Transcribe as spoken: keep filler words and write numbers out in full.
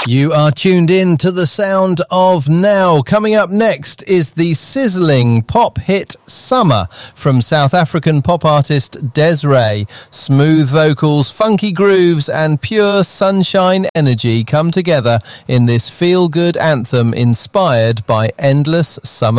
You are tuned in to the sound of now. Coming up next is the sizzling pop hit Summer from South African pop artist Des'Ray. Smooth vocals, funky grooves and pure sunshine energy come together in this feel-good anthem inspired by endless summer